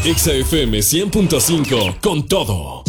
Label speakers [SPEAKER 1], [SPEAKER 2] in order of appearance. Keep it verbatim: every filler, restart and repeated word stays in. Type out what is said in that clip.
[SPEAKER 1] Exa F M cien punto cinco con todo.